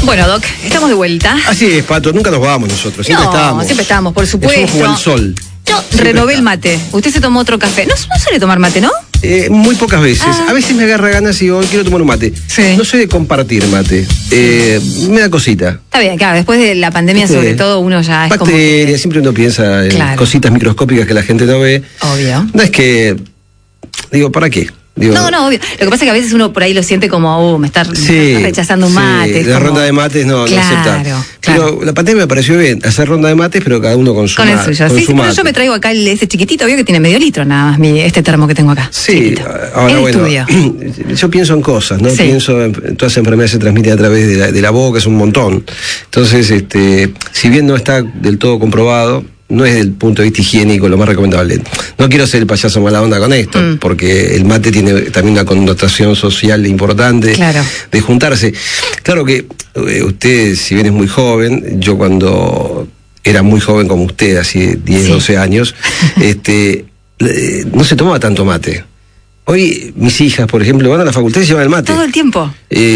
Bueno, Doc, estamos de vuelta. Así es, Pato, nunca nos vamos nosotros, siempre estábamos. Siempre estábamos, por supuesto. Somos como el sol. Yo renové el mate. Usted se tomó otro café. No suele tomar mate, ¿no? Muy pocas veces. A veces me agarra ganas y digo, quiero tomar un mate. Sí. No soy de compartir mate. Me da cosita. Está bien, claro, después de la pandemia sobre todo uno ya es como bacterias, siempre uno piensa en cositas microscópicas que la gente no ve. Obvio. No es que, digo, ¿para qué? Digo, no, obvio. Lo que pasa es que a veces uno por ahí lo siente como, me está rechazando un mate. La ronda de mates no acepta. Claro. Pero la pandemia me pareció bien, hacer ronda de mates, pero cada uno con su mate. Con el suyo. Sí, pero yo me traigo acá ese chiquitito, veo que tiene medio litro nada más, este termo que tengo acá. Sí, chiquitito. ahora bueno, estudio. Yo pienso en cosas, ¿no? Sí. Pienso en todas las enfermedades se transmiten a través de la boca, es un montón. Entonces, si bien no está del todo comprobado, no es del punto de vista higiénico lo más recomendable. No quiero ser el payaso mala onda con esto, porque el mate tiene también una connotación social importante de juntarse. Claro que usted, si bien es muy joven, yo cuando era muy joven como usted, así 10, 12 años, no se tomaba tanto mate. Hoy mis hijas, por ejemplo, van a la facultad y llevan el mate. Todo el tiempo.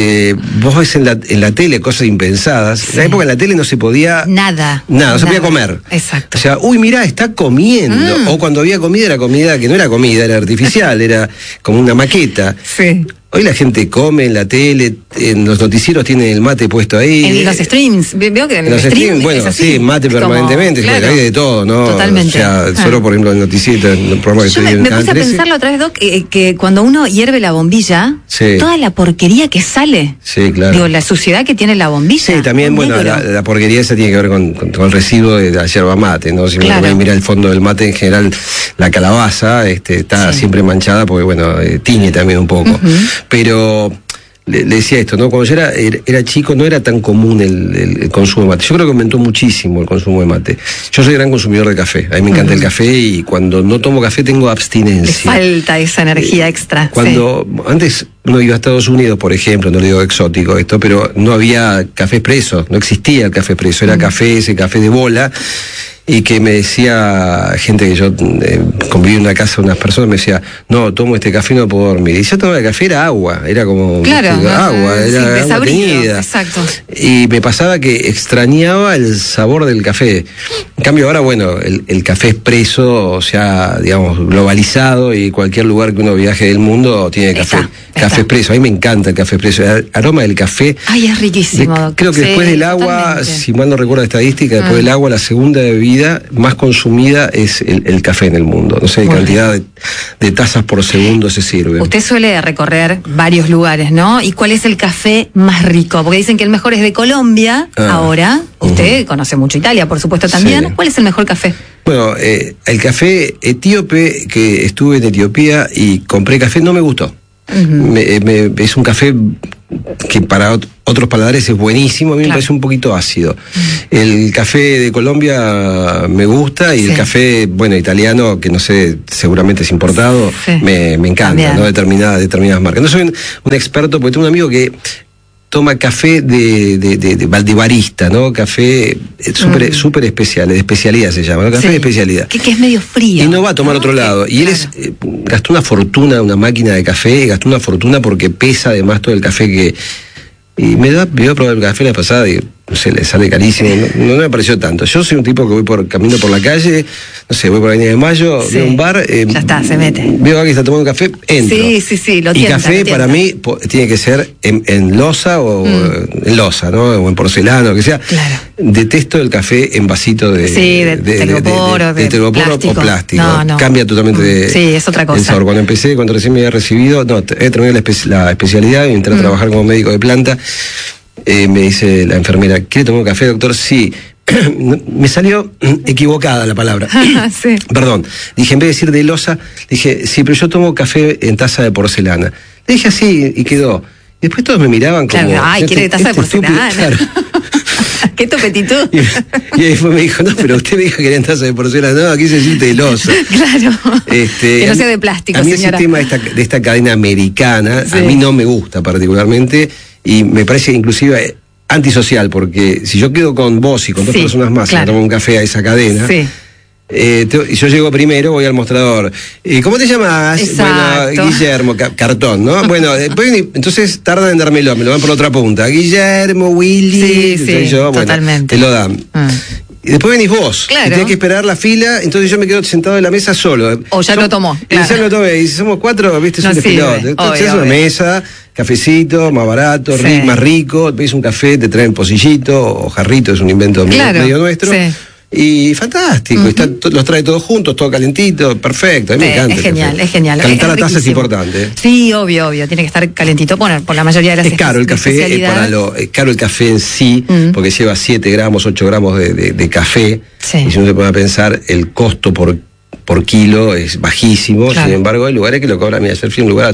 Vos ves en la tele cosas impensadas. En la época en la tele no se podía... Nada, no se podía comer. Exacto. O sea, mirá, está comiendo. O cuando había comida, era comida que no era comida, era artificial, era como una maqueta. Sí. Hoy la gente come en la tele, en los noticieros tienen el mate puesto ahí. En los streams, veo que en los streams, bueno, sí, mate permanentemente, claro, hay de todo, ¿no? Totalmente. O sea, solo por ejemplo el noticiero, el programa que yo estoy me puse a pensarlo otra vez, Doc, que cuando uno hierve la bombilla, toda la porquería que sale. Sí, claro. Digo, la suciedad que tiene la bombilla. Sí, también, bueno, la porquería esa tiene que ver con el residuo de la yerba mate, ¿no? Si uno mira el fondo del mate, en general, la calabaza está siempre manchada porque, bueno, tiñe también un poco. Pero... Le decía esto, ¿no? Cuando yo era chico no era tan común el consumo de mate. Yo creo que aumentó muchísimo el consumo de mate. Yo soy gran consumidor de café. A mí me encanta el café y cuando no tomo café tengo abstinencia. Le falta esa energía extra. Antes uno iba a Estados Unidos, por ejemplo, no le digo exótico esto, pero no había café expreso, no existía el café expreso, era ese café de bola. Y que me decía gente que yo conviví en una casa, unas personas me decía, no, tomo este café y no puedo dormir. Y yo tomaba el café, era agua, era como agua, era agua teñida. Exacto. Y me pasaba que extrañaba el sabor del café. En cambio ahora, bueno, el café expreso, o sea, digamos, globalizado, y cualquier lugar que uno viaje del mundo tiene café expreso. A mí me encanta el café expreso, el aroma del café. Ay, es riquísimo. Creo que después del agua, si mal no recuerdo la estadística, después del agua, la segunda bebida más consumida es el café en el mundo. No sé, cantidad de tazas por segundo se sirve. Usted suele recorrer varios lugares, ¿no? ¿Y cuál es el café más rico? Porque dicen que el mejor es de Colombia, ahora. Usted conoce mucho Italia, por supuesto, también. Sí. ¿Cuál es el mejor café? Bueno, el café etíope, que estuve en Etiopía y compré café, no me gustó. Es un café que para otros paladares es buenísimo, a mí me parece un poquito ácido. El café de Colombia me gusta y el café, bueno, italiano, que no sé, seguramente es importado, me encanta, ¿no? Determinadas marcas. No soy un experto, porque tengo un amigo que toma café de barista, ¿no? Café súper especial, de especialidad se llama, ¿no? Café de especialidad. Que es medio frío. Y no va a tomar otro lado. Y él gastó una fortuna, una máquina de café, gastó una fortuna porque pesa además todo el café que... Y me dio a probar el café la pasada y no sé, le sale carísimo, no me pareció tanto. Yo soy un tipo que camino por la calle, no sé, voy por la Avenida de Mayo, veo un bar, ya está, se mete. Veo a alguien que está tomando café, entro. Sí, lo tienta. Y café para mí tiene que ser en loza o en loza, ¿no? O en porcelana, o que sea. Claro. Detesto el café en vasito de telgopor o plástico. No. Cambia totalmente es otra cosa. El sabor. Cuando recién me había recibido, he terminado la especialidad y entré a trabajar como médico de planta. Me dice la enfermera, ¿quiere tomar un café, doctor? Sí. Me salió equivocada la palabra. Perdón. Dije, en vez de decir de loza, dije, sí, pero yo tomo café en taza de porcelana. Le dije así y quedó. Y después todos me miraban como... Claro, quiere taza de porcelana. Claro. ¡Qué topetitud! Y después me dijo, no, pero usted me dijo que era en taza de porcelana. No, aquí se siente de loza. Claro. Que no sea de plástico, a mí señora. Ese tema de esta cadena americana, a mí no me gusta particularmente. Y me parece inclusive antisocial, porque si yo quedo con vos y con dos personas más y tomo un café a esa cadena, y yo llego primero, voy al mostrador. ¿Cómo te llamas? Exacto. Bueno, Guillermo, cartón, ¿no? Bueno, después, entonces tardan en dármelo, me lo dan por la otra punta. Guillermo, Willy, sí, yo, totalmente. Te lo dan. Y después venís vos, claro. Y tenés que esperar la fila, entonces yo me quedo sentado en la mesa solo. O ya lo tomó. Claro. Y ya lo tomé, y si somos 4, viste, es un despelote. Entonces es una mesa, cafecito, más barato, más rico, pedís un café, te traen pocillito, o jarrito, es un invento medio nuestro. Sí. Y fantástico, los trae todos juntos, todo calentito, perfecto, a mí me encanta. Es genial, es genial. Calentar la taza es importante. Sí, obvio, tiene que estar calentito. Bueno, por la mayoría de las es caro el café, es caro el café en sí, porque lleva 7 gramos, 8 gramos de café. Sí. Y si uno se pone a pensar, el costo por kilo es bajísimo. Claro. Sin embargo, hay lugares que lo cobran. Mira, ayer fui a un lugar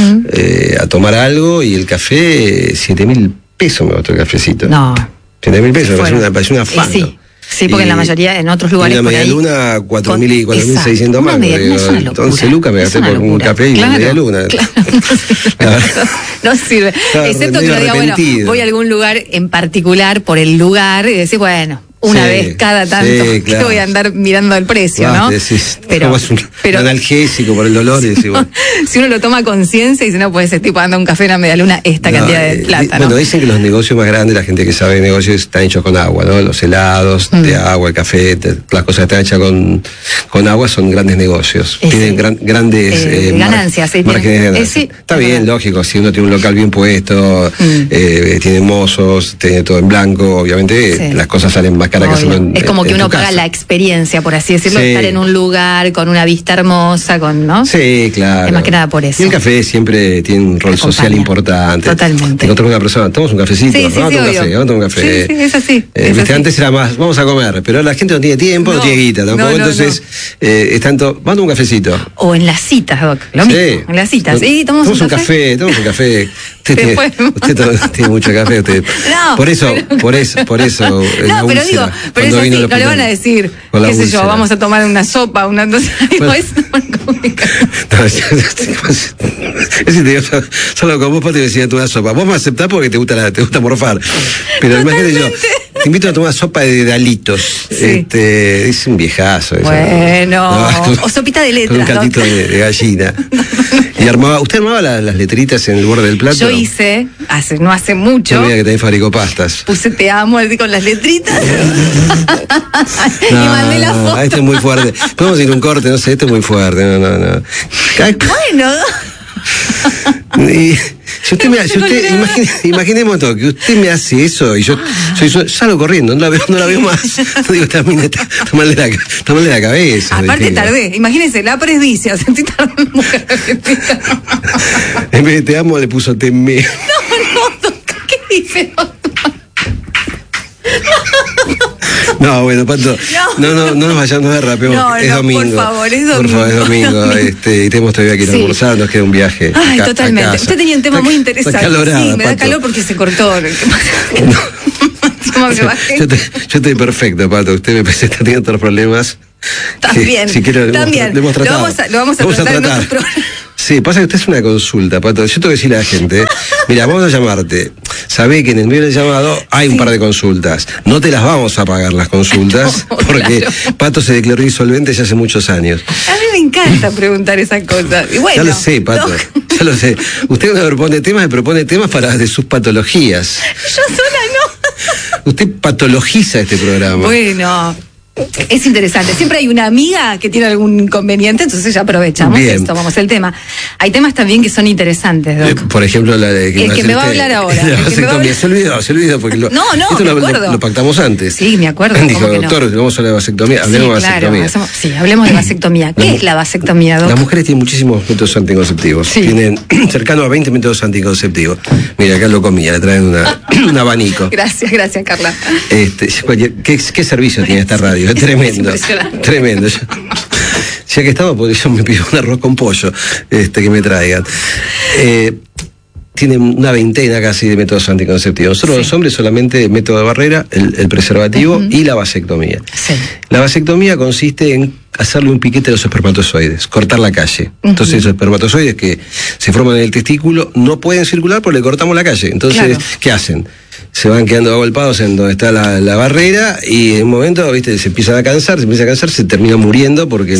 a tomar algo y el café, 7.000 pesos me costó el cafecito. No. 7.000 pesos, me parece una afán. Sí, porque en la mayoría, en otros lugares. Una media luna, 4.600 mangos. Entonces, Lucas me gasté por un café y una media luna. Claro. No sirve. Excepto que diga, bueno, voy a algún lugar en particular por el lugar y decís, bueno, una vez cada tanto, que voy a andar mirando el precio, ¿no? Pero un analgésico por el dolor y decís, bueno. Si uno lo toma conciencia y si no, pues estoy pagando un café en la media luna puesta de plata, ¿no? Bueno, dicen que los negocios más grandes, la gente que sabe de negocios, están hechos con agua, ¿no? Los helados de agua, el café, las cosas que están hechas con agua son grandes negocios. Tienen grandes ganancias, márgenes de ganancias. Está bien, lógico, si uno tiene un local bien puesto, tiene mozos, tiene todo en blanco, obviamente las cosas salen más caras que es como que uno paga la experiencia, por así decirlo, estar en un lugar con una vista hermosa, ¿no? Sí, claro. Es más que nada por eso. Y el café siempre tiene un rol social importante. Totalmente. Te encontrás con una persona, tomamos un cafecito, vamos a tomar un café. Sí, es así. Antes era más, vamos a comer, pero la gente no tiene tiempo, no tiene guita tampoco, entonces es tanto, vamos a un cafecito. O en las citas, Doc, lo mismo. En las citas. Tomamos un café. Usted tiene mucho café, usted. No, por eso. No, pero digo, pero es así, no le van a decir, qué sé yo, vamos a tomar una sopa, solo con vos te decía una sopa. Vos me aceptás porque te gusta morfar. Pero imagínate yo, te invito a tomar sopa de dalitos. Es un viejazo eso. Bueno, o sopita de letras. Con un caldito de gallina. Y usted armaba las letritas en el borde del plato. Yo hice, no hace mucho. No, mira que también fabricó pastas. Puse te amo con las letritas. Y mandé la foto. Esto es muy fuerte. Podemos ir a un corte, no sé, esto es muy fuerte. No. Bueno. Y si usted imaginemos todo, que usted me hace eso y yo salgo corriendo, no la veo más. No digo, está mal de la cabeza. Aparte tardé, imagínese, la presbicia, sentí tardé en mujer. En vez de te amo le puso teme. No, ¿qué dice? No, bueno, Pato, no nos vayamos de rápido, es domingo. Por favor, es domingo. Por favor, es domingo, y tenemos todavía que ir a almorzar, nos queda un viaje. Ay, totalmente. Usted tenía un tema muy interesante. Está calorada, sí, me da calor porque se cortó. Yo estoy perfecto, Pato, usted me parece que está teniendo otros problemas. También, si quiere, lo hemos tratado. Lo vamos a tratar en otros programas. Sí, pasa que usted es una consulta, Pato. Yo tengo que decirle a la gente, mira, vamos a llamarte. Sabé que en el medio del llamado hay un par de consultas. No te las vamos a pagar las consultas, porque Pato se declaró insolvente ya hace muchos años. A mí me encanta preguntar esas cosas. Y bueno, ya lo sé, Pato. Ya lo sé. Usted cuando me propone temas de sus patologías. Yo sola no. Usted patologiza este programa. Bueno. Es interesante. Siempre hay una amiga que tiene algún inconveniente, entonces ya aprovechamos y tomamos el tema. Hay temas también que son interesantes, Doc. Por ejemplo, la de el que me va a hablar ahora. Se olvidó porque no, esto me acuerdo. Lo pactamos antes. Sí, me acuerdo. Dijo, doctor, vamos a hablar de vasectomía. Hablemos de vasectomía. Sí, hablemos de vasectomía. ¿Qué es la vasectomía, Doc? Las mujeres tienen muchísimos métodos anticonceptivos. Sí. Tienen cercano a 20 métodos anticonceptivos. Mira, acá lo comía, le traen un abanico. Gracias, Carla. ¿Qué servicio tiene esta radio? Es tremendo. Tremendo. Ya que estamos, porque yo me pido un arroz con pollo que me traigan. tienen una veintena casi de métodos anticonceptivos. Nosotros los hombres solamente el método de barrera, el preservativo y la vasectomía. Sí. La vasectomía consiste en hacerle un piquete a los espermatozoides, cortar la calle. Entonces esos espermatozoides que se forman en el testículo no pueden circular porque le cortamos la calle. Entonces, ¿qué hacen? Se van quedando agolpados en donde está la barrera y en un momento, viste, se empiezan a cansar, se terminan muriendo porque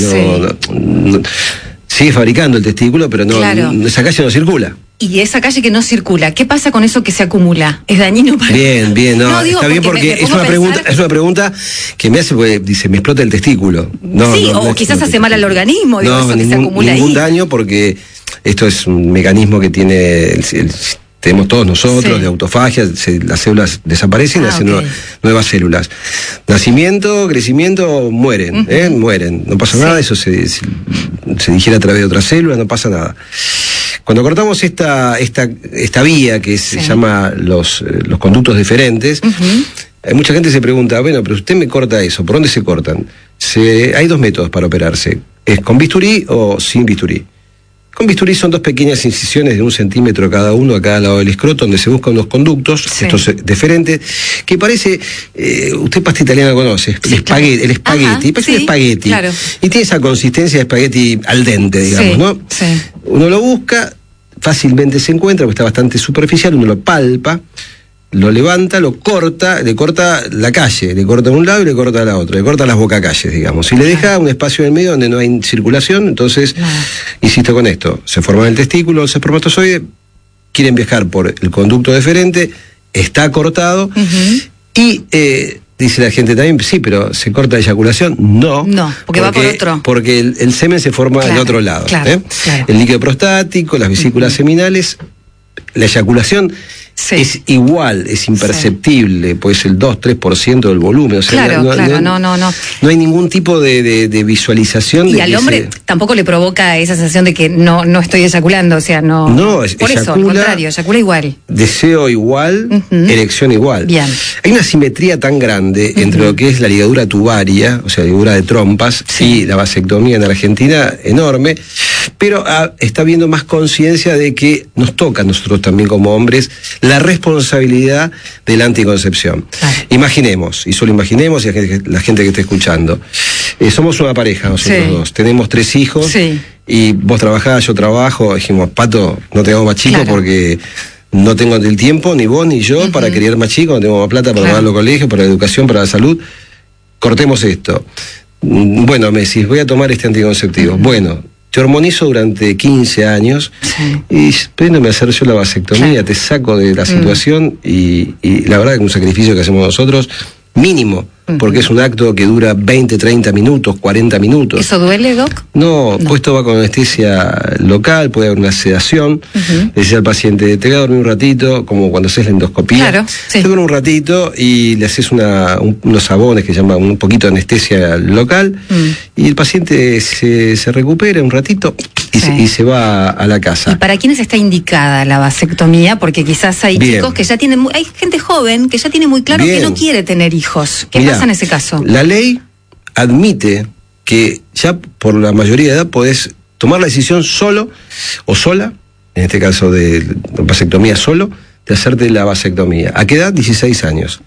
no sigue fabricando el testículo, pero esa calle no circula. Y esa calle que no circula, ¿qué pasa con eso que se acumula? ¿Es dañino para...? Bien, está bien porque es una pregunta que me hace, porque dice, me explota el testículo. O quizás hace mal al organismo, eso que se acumula ahí. Ningún daño, porque esto es un mecanismo que tiene tenemos todos nosotros, de autofagia, las células desaparecen y nacen nuevas células. Nacimiento, crecimiento, mueren, mueren. No pasa nada, eso se digiere a través de otras células, no pasa nada. Cuando cortamos esta vía que se llama los conductos deferentes, mucha gente se pregunta, bueno, pero usted me corta eso, ¿por dónde se cortan? Hay dos métodos para operarse, ¿es con bisturí o sin bisturí? Con bisturí son dos pequeñas incisiones de 1 centímetro cada uno a cada lado del escroto, donde se buscan unos conductos, estos deferentes, que parece, usted pasta italiana conoce, el espagueti, parece un espagueti. Claro. Y tiene esa consistencia de espagueti al dente, digamos, ¿no? Sí. Uno lo busca, fácilmente se encuentra, porque está bastante superficial, uno lo palpa, lo levanta, lo corta, le corta la calle, le corta un lado y le corta la otra, le corta las bocacalles, digamos, y le deja un espacio en el medio donde no hay circulación. Entonces, insisto con esto, se forma el testículo, los espermatozoides quieren viajar por el conducto deferente, está cortado, y dice la gente también, sí, pero ¿se corta la eyaculación? No, porque va por otro. Porque el semen se forma del otro lado. El líquido prostático, las vesículas seminales, la eyaculación es igual, es imperceptible, pues el 2-3% del volumen. O sea, no hay ningún tipo de visualización. Y al hombre tampoco le provoca esa sensación de que no estoy eyaculando, o sea, no. Por eso, al contrario, eyacula igual. Deseo igual, erección igual. Bien. Hay una simetría tan grande entre lo que es la ligadura tubaria, o sea, la ligadura de trompas, y la vasectomía en Argentina, enorme, pero está habiendo más conciencia de que nos toca a nosotros también como hombres la responsabilidad de la anticoncepción. Imaginemos, y solo imaginemos, y la gente que esté escuchando, somos una pareja nosotros dos, tenemos 3 hijos, y vos trabajás, yo trabajo, dijimos, Pato, no tengamos más chicos porque no tengo el tiempo, ni vos ni yo, para criar más chicos, no tengo más plata para pagar los colegios, para la educación, para la salud, cortemos esto. Bueno, me decís, voy a tomar este anticonceptivo. Bueno, te hormonizo durante 15 años y espérenme a hacer yo la vasectomía, te saco de la situación y la verdad que es un sacrificio que hacemos nosotros mínimo, porque es un acto que dura 20, 30 minutos, 40 minutos. ¿Eso duele, Doc? No, pues esto va con anestesia local, puede haber una sedación. Le dice al paciente, te voy a dormir un ratito, como cuando haces la endoscopía. Te duerme un ratito y le haces unos sabones que llaman un poquito de anestesia local y el paciente se recupera un ratito y se va a la casa. ¿Y para quiénes está indicada la vasectomía? Porque quizás hay chicos que ya tienen, hay gente joven que ya tiene muy claro que no quiere tener hijos. ¿Qué pasa en ese caso? La ley admite que ya por la mayoría de edad podés tomar la decisión solo o sola, en este caso de vasectomía solo, de hacerte la vasectomía. ¿A qué edad? 16 años.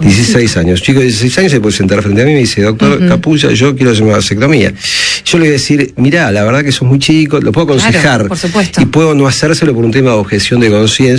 16 años. Chico de 16 años se puede sentar frente a mí y me dice, doctor Capulla, yo quiero hacer una vasectomía. Yo le voy a decir, mirá, la verdad que sos muy chico, lo puedo aconsejar. Claro, por supuesto. Y puedo no hacérselo por un tema de objeción de conciencia.